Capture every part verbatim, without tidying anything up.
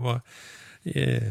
why. Yeah.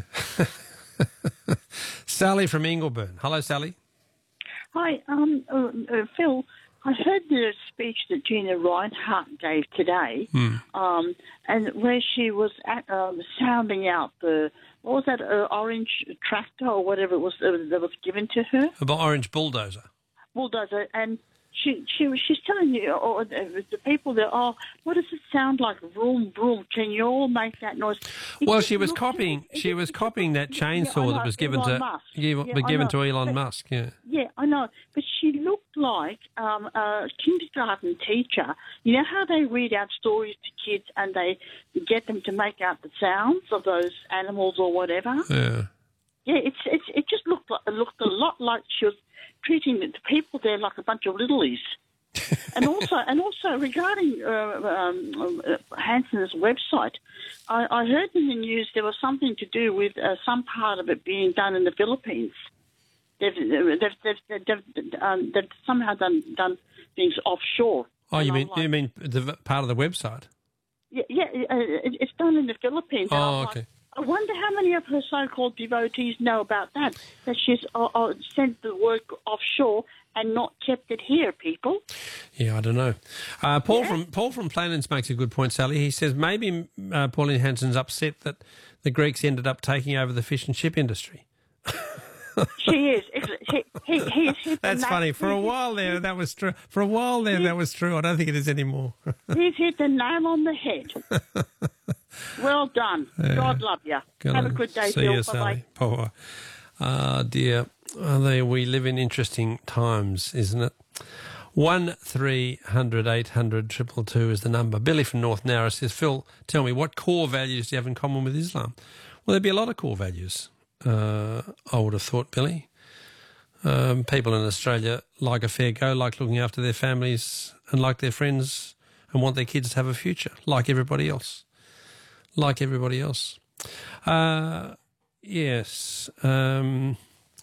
Sally from Ingleburn. Hello, Sally. Hi, um, uh, uh, Phil. I heard the speech that Gina Reinhart gave today, Hmm. um, and where she was at, um, sounding out the, what was that, uh, orange tractor or whatever it was uh, that was given to her? About Orange Bulldozer. Bulldozer, and she she was she's telling you, or the, the people there, oh, what does it sound like? Vroom, vroom. Can you all make that noise? It Well, just she was looked- copying. it She just- was it just copying that looked- yeah, I chainsaw know, that was given Elon to Musk. yeah, Yeah, I given know, to Elon but- Musk. Yeah. Yeah, I know, but she looked like um, a kindergarten teacher. You know how they read out stories to kids and they get them to make out the sounds of those animals or whatever? Yeah. Yeah, it's, it's it just looked like, it looked a lot like she was treating the people there like a bunch of littlies. and also, and also regarding uh, um, uh, Hanson's website, I, I heard in the news there was something to do with uh, some part of it being done in the Philippines. They've they've they've, they've, um, they've somehow done done things offshore. Oh, you And I'm mean like, you mean the part of the website? Yeah, yeah, uh, it, it's done in the Philippines. And Oh, I'm okay. Like, I wonder how many of her so-called devotees know about that, that she's uh, uh, sent the work offshore and not kept it here, people. Yeah, I don't know. Uh, Paul Yeah. from Paul from Plannings makes a good point, Sally. He says maybe uh, Pauline Hanson's upset that the Greeks ended up taking over the fish and chip industry. She is. He, he, he's hit the That's nail- funny. For a he's- while there, that was true. For a while there, that was true. I don't think it is anymore. He's hit the nail on the head. Well done. God love you. Have a good day, See Phil. you, Bye-bye. Sally. Bye-bye. Ah, dear. Uh, they, we live in interesting times, isn't it? One three hundred eight hundred triple two is the number. Billy from North Narra says, Phil, tell me, what core values do you have in common with Islam? Well, there'd be a lot of core values, uh, I would have thought, Billy. Um, people in Australia like a fair go, like looking after their families and like their friends and want their kids to have a future, like everybody else. Like everybody else. Uh, yes. Um,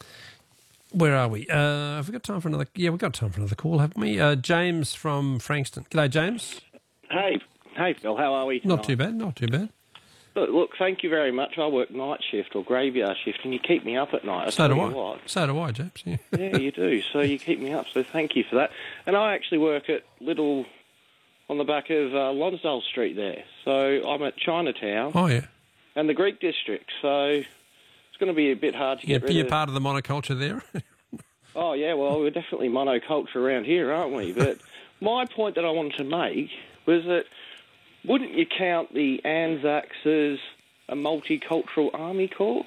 where are we? Uh, have we got time for another? Yeah, we've got time for another call, haven't we? Uh, James from Frankston. G'day, James. Hey, hey, Phil, how are we? Not too bad, not too bad. Look, look, thank you very much. I work night shift or graveyard shift, and you keep me up at night. I So do tell I. you what. So do I, James. Yeah. Yeah, you do. So you keep me up, so thank you for that. And I actually work at Little, on the back of uh, Lonsdale Street there. So I'm at Chinatown Oh, yeah. and the Greek district, so it's going to be a bit hard to You're, get rid you're of. part of the monoculture there. Oh, yeah, well, we're definitely monoculture around here, aren't we? But my point that I wanted to make was that wouldn't you count the Anzacs as a multicultural army corps,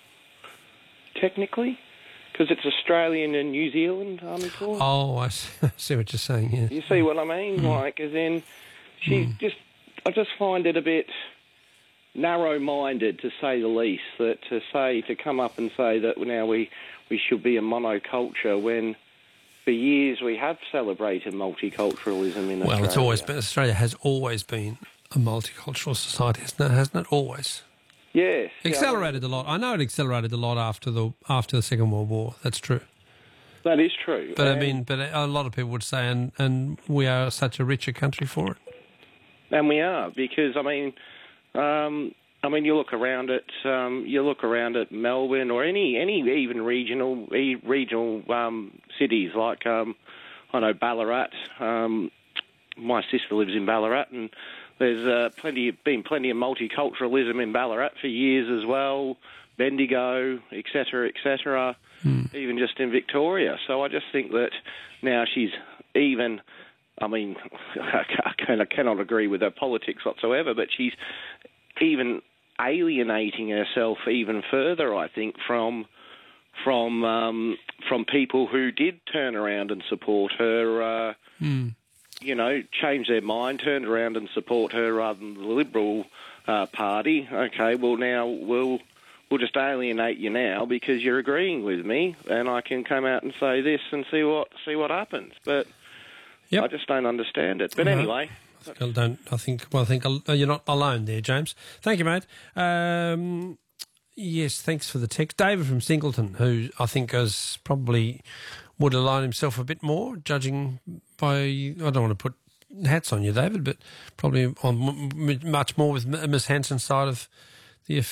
technically? Because it's Australian and New Zealand Army Corps. Oh, I see what you're saying, yeah. You see what I mean? Mm. Like, as in, she's Mm. just, I just find it a bit narrow-minded, to say the least, that to say, to come up and say that now we, we should be a monoculture when for years we have celebrated multiculturalism in Australia. Well, it's always been, Australia has always been a multicultural society, hasn't it? Hasn't it? Always. Yes. yeah, Accelerated a lot. I know it accelerated a lot after the after the Second World War. That's true. That is true. But I And- mean, but a lot of people would say, and and we are such a richer country for it. And we are, because I mean, um, I mean, you look around at um, you look around at Melbourne or any any even regional e- regional um, cities like um, I know Ballarat. Um, my sister lives in Ballarat, and there's uh, plenty been plenty of multiculturalism in Ballarat for years as well. Bendigo, et cetera, et cetera. Even just in Victoria. So I just think that now she's even. I mean, I, can, I cannot agree with her politics whatsoever, but she's even alienating herself even further, I think, from from um, from people who did turn around and support her, uh, Mm. you know, change their mind, turned around and support her rather than the Liberal uh, Party. Okay, well, now we'll, we'll just alienate you now because you're agreeing with me, and I can come out and say this and see what see what happens. But Yep. I just don't understand it. But No. anyway, I don't. I think. Well, I think you're not alone there, James. Thank you, mate. Um, yes, thanks for the text, David from Singleton, who I think has probably would align himself a bit more, judging by. I don't want to put hats on you, David, but probably on m- m- much more with Miss Hanson's side of the